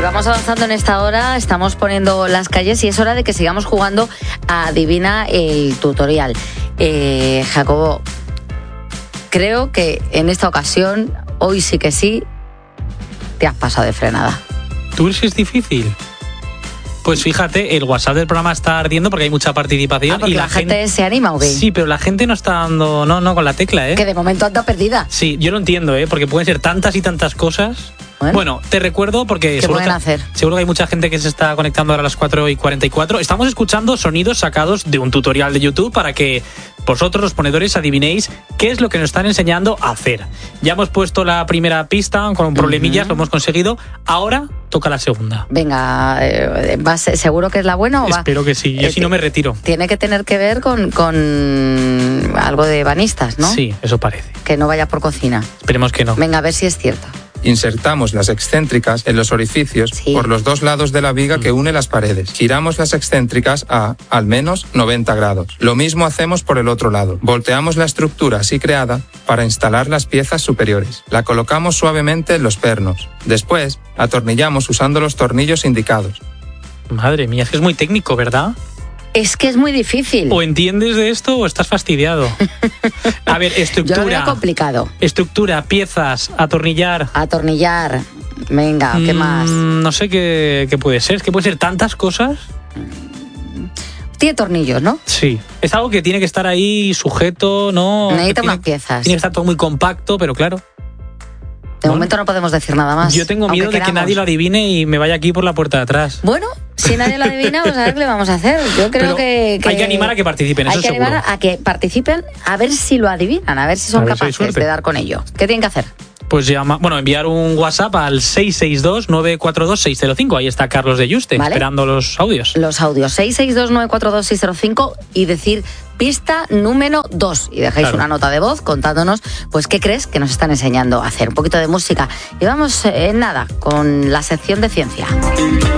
vamos avanzando en esta hora, estamos poniendo las calles y es hora de que sigamos jugando a Adivina el tutorial. Jacobo, creo que en esta ocasión, hoy sí que sí, te has pasado de frenada. ¿Tú crees que es difícil? Pues fíjate, el WhatsApp del programa está ardiendo porque hay mucha participación. Porque y la gente se anima, ¿o qué? Sí, pero la gente no está dando, no con la tecla, ¿eh? Que de momento anda perdida. Sí, yo lo entiendo, porque pueden ser tantas y tantas cosas. Bueno, te recuerdo porque ¿qué pueden hacer? Seguro que hay mucha gente que se está conectando ahora a las 4:44. Estamos escuchando sonidos sacados de un tutorial de YouTube para que vosotros, los ponedores, adivinéis qué es lo que nos están enseñando a hacer. Ya hemos puesto la primera pista con problemillas, lo hemos conseguido. Ahora toca la segunda. Venga, ¿seguro que es la buena o va? Espero que sí, yo si no me retiro. Tiene que tener que ver con algo de banistas, ¿no? Sí, eso parece. Que no vaya por cocina. Esperemos que no. Venga, a ver si es cierto. Insertamos las excéntricas en los orificios por los dos lados de la viga que une las paredes. Giramos las excéntricas a al menos 90 grados. Lo mismo hacemos por el otro lado. Volteamos la estructura así creada para instalar las piezas superiores. La colocamos suavemente en los pernos. Después, atornillamos usando los tornillos indicados. Madre mía, es que es muy técnico, ¿verdad? Es que es muy difícil. O entiendes de esto o estás fastidiado. A ver, estructura. Yo lo veo complicado. Estructura, piezas, atornillar. Atornillar. Venga, ¿qué más? No sé qué puede ser. Es que puede ser tantas cosas. Tiene tornillos, ¿no? Sí. Es algo que tiene que estar ahí sujeto, ¿no? Necesita unas piezas. Tiene que estar todo muy compacto, pero claro. De momento no podemos decir nada más. Yo tengo miedo de que nadie lo adivine y me vaya aquí por la puerta de atrás. Bueno, si nadie lo adivina, pues a ver qué le vamos a hacer. Yo creo que hay que animar a que participen, eso seguro. Hay que animar a que participen, a ver si lo adivinan, a ver si son capaces de dar con ello. ¿Qué tienen que hacer? Pues enviar un WhatsApp al 662-942-605. Ahí está Carlos de Yuste, esperando los audios. Los audios, 662-942-605 y decir pista número 2. Y dejáis una nota de voz contándonos, pues, qué crees que nos están enseñando a hacer. Un poquito de música. Y vamos en nada con la sección de ciencia.